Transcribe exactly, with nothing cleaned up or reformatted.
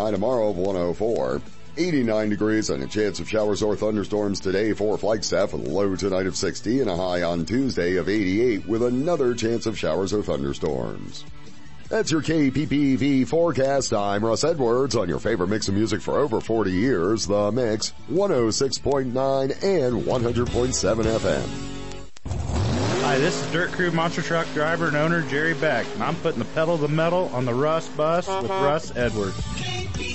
High tomorrow of one oh four. eighty-nine degrees and a chance of showers or thunderstorms today for Flagstaff with a low tonight of sixty and a high on Tuesday of eighty-eight with another chance of showers or thunderstorms. That's your K P P V forecast. I'm Russ Edwards on your favorite mix of music for over forty years, The Mix, one oh six point nine and one hundred point seven F M. Hi, this is Dirt Crew Monster Truck driver and owner Jerry Beck, and I'm putting the pedal to the metal on the Russ bus with Russ Edwards.